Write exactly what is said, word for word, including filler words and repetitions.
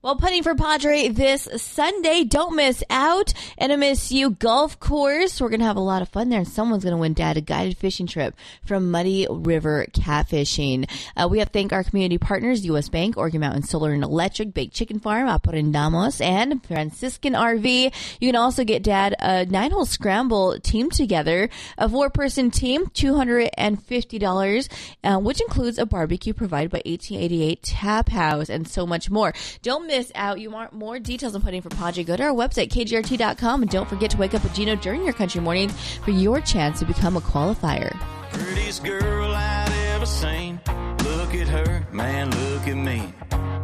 Well, putting for Padre this Sunday. Don't miss out. N M S U Golf Course. We're going to have a lot of fun there, and someone's going to win Dad a guided fishing trip from Muddy River Catfishing. Uh, we have to thank our community partners, U S Bank, Oregon Mountain Solar and Electric, Baked Chicken Farm, Aprendamos, and Franciscan R V. You can also get Dad a nine-hole scramble team together, a four-person team, two hundred fifty dollars, uh, which includes a barbecue provided by eighteen eighty-eight Tap House, and so much more. Don't miss out. You want more details on putting for Padre? Go to our website, K G R T dot com, and don't forget to wake up with Gino during your country morning for your chance to become a qualifier. Prettiest girl I'd ever seen. Look at her, man, look at me.